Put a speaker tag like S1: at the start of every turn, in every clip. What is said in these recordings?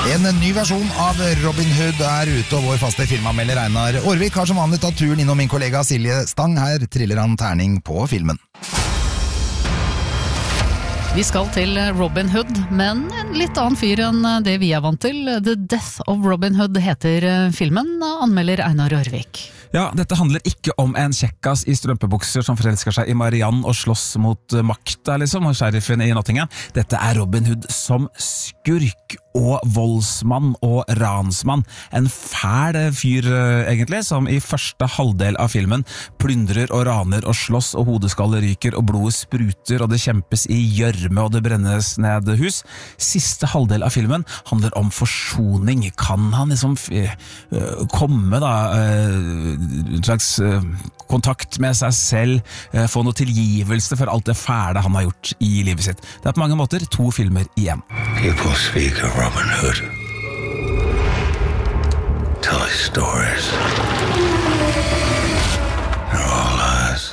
S1: En ny versjon av Robin Hood ute, og vår faste filmanmelder Einar Aarvik har som vanlig tatt turen innom min kollega Silje Stang. Her triller han terning på filmen.
S2: Vi skal til Robin Hood, men en litt annen fyr enn det vi er vant til. The Death of Robin Hood heter filmen, anmelder Einar Aarvik.
S3: Ja, dette handler ikke om en kjekkas i strømpebukser som forelsker seg i Marianne og slåss mot makta, liksom, og sheriffen i Nottingham. Dette er Robin Hood som skurk og voldsmann og ransmann. En fæl fyr, egentlig, som i første halvdel av filmen plyndrer og raner og slåss, og hodeskallet ryker, og blodet spruter, og det kjempes i gjørme, og det brennes ned hus. Siste halvdel av filmen handler om forsoning. Kan han liksom komme da en slags kontakt med seg selv, få noe tilgivelse for alt det fæle han har gjort i livet sitt. Det er på mange måter 2 filmer igjen.
S4: People speak of Robin Hood. Tell us stories. They're all lies.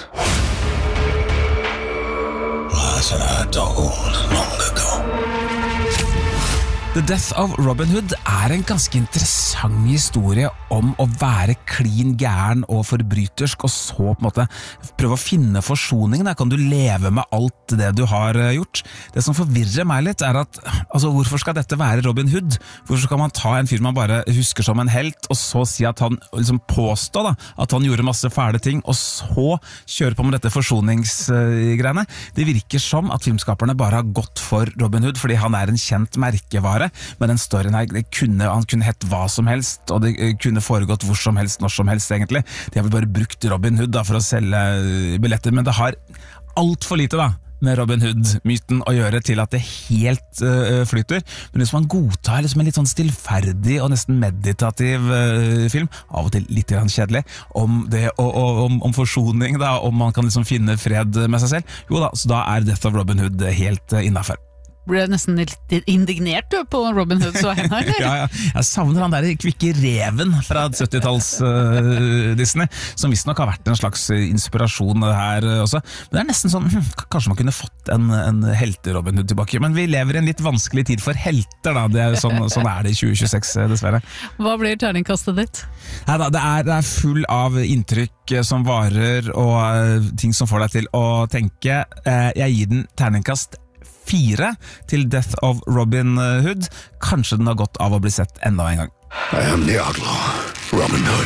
S4: Lies that I told long ago.
S3: The Death of Robin Hood er en ganske interessant historie om å være klin gæren og forbrytersk, og så på en måte prøve å finne forsoning. Da kan du leve med alt det du har gjort. Det som forvirrer meg litt er at, altså, hvorfor skal dette være Robin Hood? Hvorfor skal man ta en fyr man bare husker som en helt, og så si at han liksom påstår da, at han gjorde masse fæle ting, og så kjøre på med dette forsoningsgreiene? Det virker som at filmskaperne bare har gått for Robin Hood, fordi han er en kjent merkevare. Men den storyen her, han kunne hett hva som helst, og det kunne foregått hvor som helst, når som helst egentlig. De har vel bare brukt Robin Hood da, for å selge billetter, men det har alt for lite da med Robin Hood-myten å gjøre til at det helt flyter. Men hvis man godtar liksom en litt sånn stillferdig og nesten meditativ film, av og til litt kjedelig, om det, om forsoning da, om man kan liksom finne fred med seg selv, jo da, så da er Death of Robin Hood helt innenfor.
S2: Ble nesten litt indignert på Robin Hood, så henne, eller?
S3: Ja, jeg savner han der kvikke reven fra 70-talls Disney, som visstnok har vært en slags inspirasjon her også. Men det er nesten sånn, kanskje man kunne fått en helte-Robin Hood tilbake. Men vi lever i en litt vanskelig tid for helter, da. Det er sånn er det i 2026, dessverre.
S2: Hva blir terningkastet ditt?
S3: Nei, det er full av inntrykk som varer, og ting som får deg til å tenke. Jeg gir den terningkast 4 til Death of Robin Hood. Kanskje den har gått av å bli sett enda en gang.
S4: I am the outlaw, Robin Hood.